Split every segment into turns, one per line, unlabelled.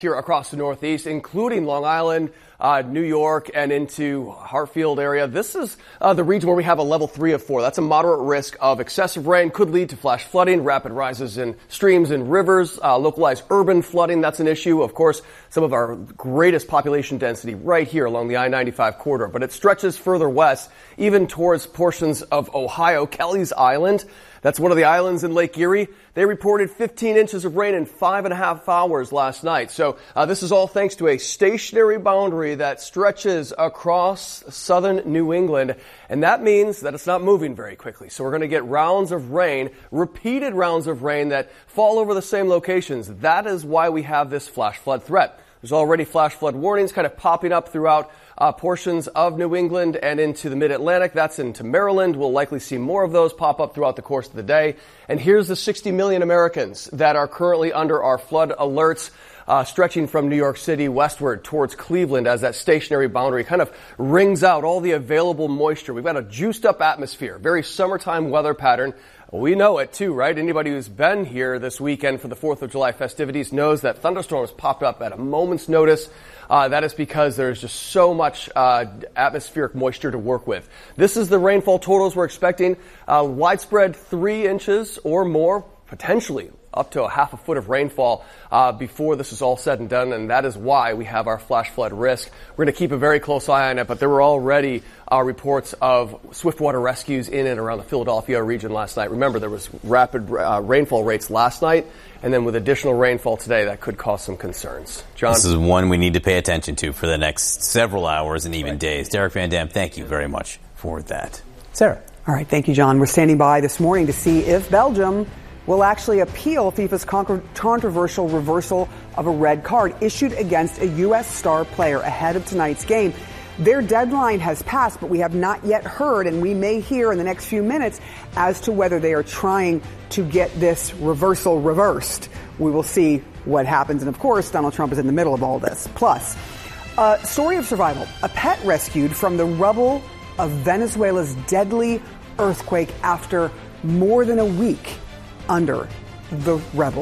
here across the Northeast, including Long Island, New York, and into Hartfield area. This is the region where we have a level 3 of 4. That's a moderate risk of excessive rain, could lead to flash flooding, rapid rises in streams and rivers, localized urban flooding. That's an issue. Of course, some of our greatest population density right here along the I-95 corridor, but it stretches further west, even towards portions of Ohio. Kelly's Island, that's one of the islands in Lake Erie. They reported 15 inches of rain in 5.5 hours last night. So this is all thanks to a stationary boundary that stretches across southern New England. And that means that it's not moving very quickly. So we're going to get rounds of rain, repeated rounds of rain that fall over the same locations. That is why we have this flash flood threat. There's already flash flood warnings kind of popping up throughout portions of New England and into the mid-Atlantic. That's into Maryland. We'll likely see more of those pop up throughout the course of the day. And here's the 60 million Americans that are currently under our flood alerts, stretching from New York City westward towards Cleveland as that stationary boundary kind of wrings out all the available moisture. We've got a juiced up atmosphere, very summertime weather pattern. We know it too, right? Anybody who's been here this weekend for the 4th of July festivities knows that thunderstorms popped up at a moment's notice. That is because there's just so much atmospheric moisture to work with. This is the rainfall totals we're expecting. Widespread 3 inches or more, potentially up to a half a foot of rainfall before this is all said and done, and that is why we have our flash flood risk. We're going to keep a very close eye on it, but there were already reports of swiftwater rescues in and around the Philadelphia region last night. Remember, there was rapid rainfall rates last night, and then with additional rainfall today, that could cause some concerns. John?
This is one we need to pay attention to for the next several hours and even days. Derek Van Dam, thank you very much for that. Sarah?
All right, thank you, John. We're standing by this morning to see if Belgium will actually appeal FIFA's controversial reversal of a red card issued against a U.S. star player ahead of tonight's game. Their deadline has passed, but we have not yet heard, and we may hear in the next few minutes, as to whether they are trying to get this reversal reversed. We will see what happens. And, of course, Donald Trump is in the middle of all this. Plus, a story of survival. A pet rescued from the rubble of Venezuela's deadly earthquake after more than a week under the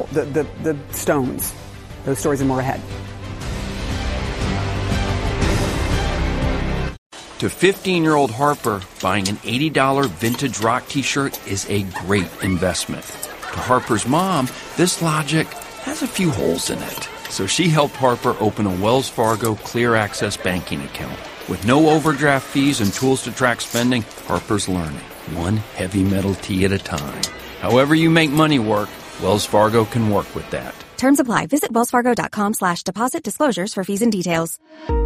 stones. Those stories and more ahead.
To 15-year-old Harper, buying an $80 vintage rock t-shirt is a great investment. To Harper's mom, this logic has a few holes in it. So she helped Harper open a Wells Fargo Clear Access banking account. With no overdraft fees and tools to track spending, Harper's learning, one heavy metal tee at a time. However you make money work, Wells Fargo can work with that.
Terms apply. Visit wellsfargo.com/deposit disclosures for fees and details.